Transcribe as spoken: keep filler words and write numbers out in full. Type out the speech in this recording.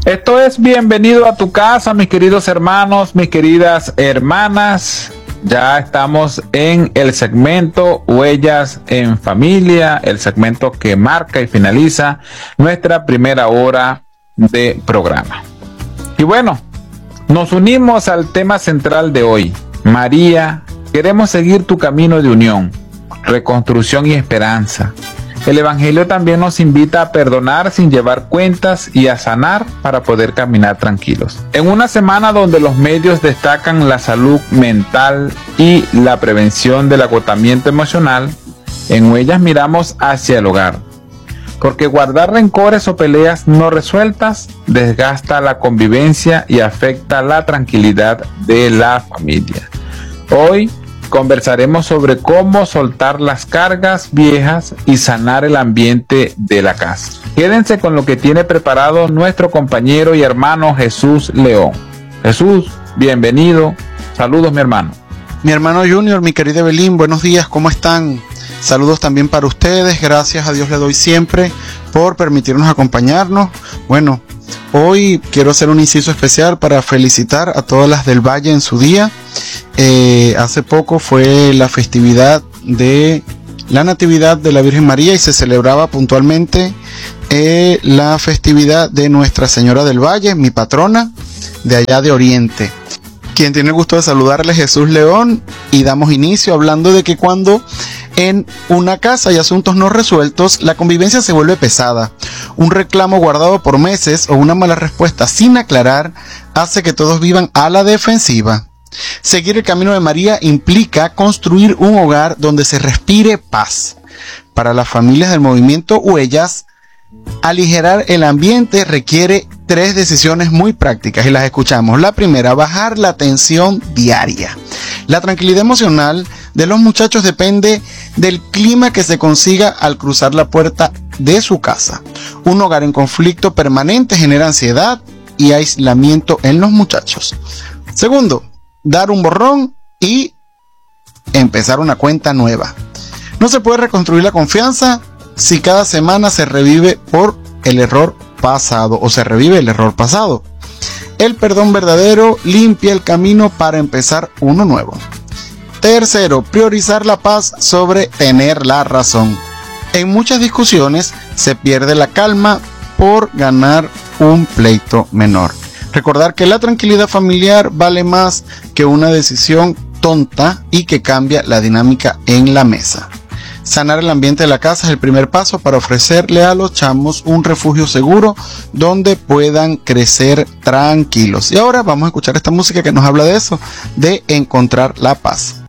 Esto es Bienvenido a tu casa, mis queridos hermanos, mis queridas hermanas. Ya estamos en el segmento Huellas en Familia, el segmento que marca y finaliza nuestra primera hora de programa. Y bueno, nos unimos al tema central de hoy. María, queremos seguir tu camino de unión, reconstrucción y esperanza. El Evangelio también nos invita a perdonar sin llevar cuentas y a sanar para poder caminar tranquilos. En una semana donde los medios destacan la salud mental y la prevención del agotamiento emocional, en Huellas miramos hacia el hogar. Porque guardar rencores o peleas no resueltas desgasta la convivencia y afecta la tranquilidad de la familia. Hoy conversaremos sobre cómo soltar las cargas viejas y sanar el ambiente de la casa. Quédense con lo que tiene preparado nuestro compañero y hermano Jesús León. Jesús, bienvenido. Saludos, mi hermano. Mi hermano Junior, mi querida Evelyn, buenos días, ¿cómo están? Saludos también para ustedes, gracias a Dios le doy siempre por permitirnos acompañarnos. Bueno, hoy quiero hacer un inciso especial para felicitar a todas las del Valle en su día. Eh, hace poco fue la festividad de la Natividad de la Virgen María y se celebraba puntualmente eh, la festividad de Nuestra Señora del Valle, mi patrona de allá de Oriente. Quien tiene el gusto de saludarle, Jesús León, y damos inicio hablando de que cuando en una casa hay asuntos no resueltos, la convivencia se vuelve pesada. Un reclamo guardado por meses o una mala respuesta sin aclarar hace que todos vivan a la defensiva. Seguir el camino de María implica construir un hogar donde se respire paz. Para las familias del movimiento Huellas, aligerar el ambiente requiere tres decisiones muy prácticas y las escuchamos. La primera, bajar la tensión diaria. La tranquilidad emocional de los muchachos depende del clima que se consiga al cruzar la puerta de su casa. Un hogar en conflicto permanente genera ansiedad y aislamiento en los muchachos. Segundo, dar un borrón y empezar una cuenta nueva. No se puede reconstruir la confianza si cada semana se revive por el error pasado o se revive el error pasado. El perdón verdadero limpia el camino para empezar uno nuevo. Tercero, priorizar la paz sobre tener la razón. En muchas discusiones se pierde la calma por ganar un pleito menor. Recordar que la tranquilidad familiar vale más que una decisión tonta y que cambia la dinámica en la mesa. Sanar el ambiente de la casa es el primer paso para ofrecerle a los chamos un refugio seguro donde puedan crecer tranquilos. Y ahora vamos a escuchar esta música que nos habla de eso, de encontrar la paz.